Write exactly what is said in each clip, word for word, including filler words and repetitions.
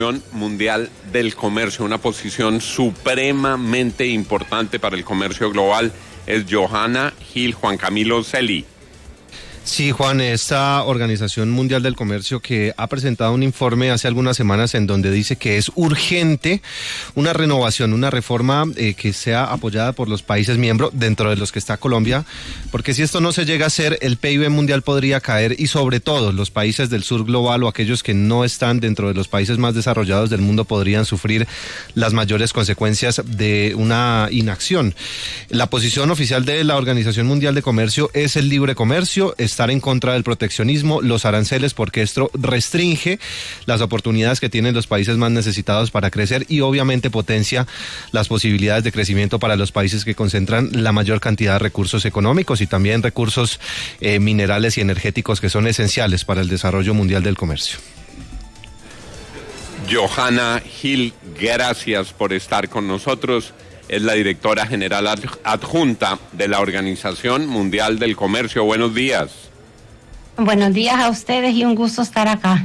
Mundial del Comercio, una posición supremamente importante para el comercio global, es Johanna Gil. Juan Camilo Celi. Sí, Juan, esta Organización Mundial del Comercio que ha presentado un informe hace algunas semanas en donde dice que es urgente una renovación, una reforma eh, que sea apoyada por los países miembros, dentro de los que está Colombia, porque si esto no se llega a hacer, el P I B mundial podría caer y sobre todo los países del sur global o aquellos que no están dentro de los países más desarrollados del mundo podrían sufrir las mayores consecuencias de una inacción. La posición oficial de la Organización Mundial de Comercio es el libre comercio, estar en contra del proteccionismo, los aranceles, porque esto restringe las oportunidades que tienen los países más necesitados para crecer y obviamente potencia las posibilidades de crecimiento para los países que concentran la mayor cantidad de recursos económicos y también recursos eh, minerales y energéticos que son esenciales para el desarrollo mundial del comercio. Johanna Gil, gracias por estar con nosotros. Es la directora general adjunta de la Organización Mundial del Comercio. Buenos días. Buenos días a ustedes y un gusto estar acá.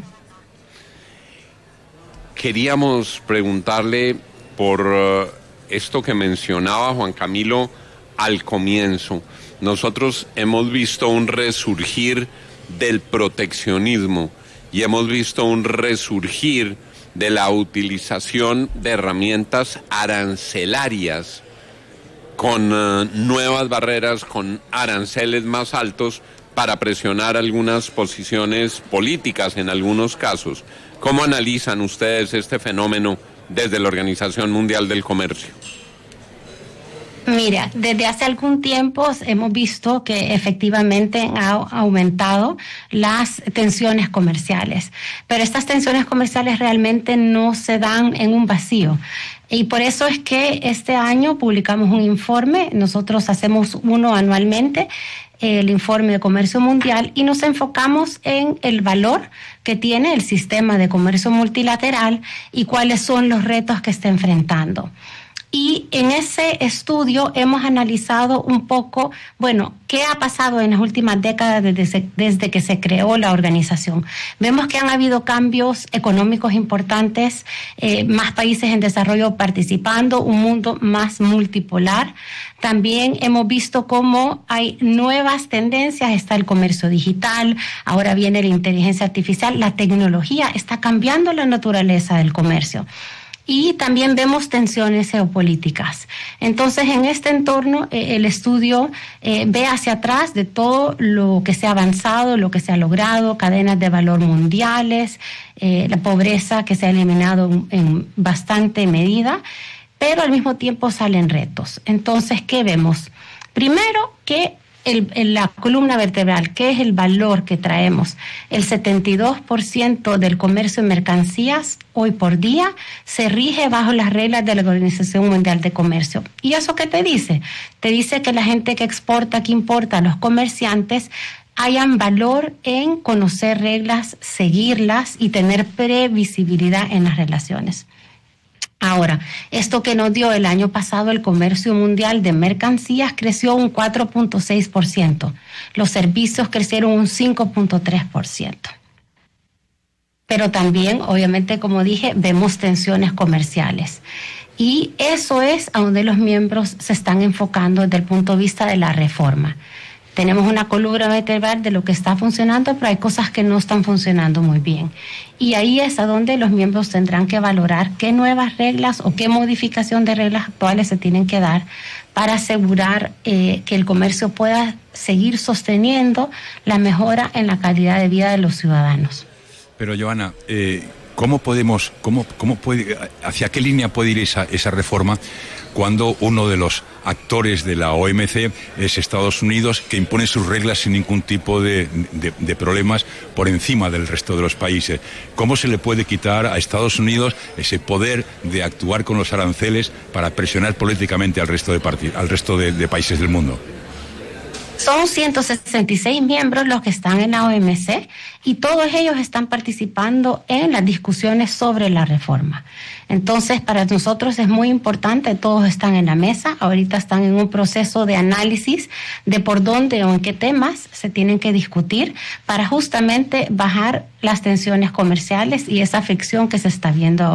Queríamos preguntarle por uh, esto que mencionaba Juan Camilo al comienzo. Nosotros hemos visto un resurgir del proteccionismo y hemos visto un resurgir de la utilización de herramientas arancelarias con uh, nuevas barreras, con aranceles más altos para presionar algunas posiciones políticas en algunos casos. ¿Cómo analizan ustedes este fenómeno desde la Organización Mundial del Comercio? Mira, desde hace algún tiempo hemos visto que efectivamente han aumentado las tensiones comerciales, pero estas tensiones comerciales realmente no se dan en un vacío. Y por eso es que este año publicamos un informe, nosotros hacemos uno anualmente, el informe de comercio mundial, y nos enfocamos en el valor que tiene el sistema de comercio multilateral y cuáles son los retos que está enfrentando. Y en ese estudio hemos analizado un poco, bueno, qué ha pasado en las últimas décadas desde, desde que se creó la organización. Vemos que han habido cambios económicos importantes, eh, más países en desarrollo participando, un mundo más multipolar. También hemos visto cómo hay nuevas tendencias, está el comercio digital, ahora viene la inteligencia artificial, la tecnología está cambiando la naturaleza del comercio. Y también vemos tensiones geopolíticas. Entonces, en este entorno, eh, el estudio eh, ve hacia atrás de todo lo que se ha avanzado, lo que se ha logrado, cadenas de valor mundiales, eh, la pobreza que se ha eliminado en, en bastante medida, pero al mismo tiempo salen retos. Entonces, ¿qué vemos? Primero, que El, en la columna vertebral, ¿qué es el valor que traemos? El setenta y dos por ciento del comercio de mercancías hoy por día se rige bajo las reglas de la Organización Mundial de Comercio. ¿Y eso qué te dice? Te dice que la gente que exporta, que importa, los comerciantes, hayan valor en conocer reglas, seguirlas y tener previsibilidad en las relaciones. Ahora, esto que nos dio el año pasado el comercio mundial de mercancías creció un cuatro punto seis por ciento. Los servicios crecieron un cinco punto tres por ciento. Pero también, obviamente, como dije, vemos tensiones comerciales. Y eso es a donde los miembros se están enfocando desde el punto de vista de la reforma. Tenemos una columna vertebral de lo que está funcionando, pero hay cosas que no están funcionando muy bien. Y ahí es a donde los miembros tendrán que valorar qué nuevas reglas o qué modificación de reglas actuales se tienen que dar para asegurar eh, que el comercio pueda seguir sosteniendo la mejora en la calidad de vida de los ciudadanos. Pero, Johanna, eh, ¿cómo podemos, cómo, cómo puede, hacia qué línea puede ir esa, esa reforma cuando uno de los actores de la O M C es Estados Unidos, que impone sus reglas sin ningún tipo de, de, de problemas por encima del resto de los países? ¿Cómo se le puede quitar a Estados Unidos ese poder de actuar con los aranceles para presionar políticamente al resto de, part- al resto de, de países del mundo? Son ciento sesenta y seis miembros los que están en la O M C y todos ellos están participando en las discusiones sobre la reforma. Entonces, para nosotros es muy importante, todos están en la mesa, ahorita están en un proceso de análisis de por dónde o en qué temas se tienen que discutir para justamente bajar las tensiones comerciales y esa fricción que se está viendo ahora.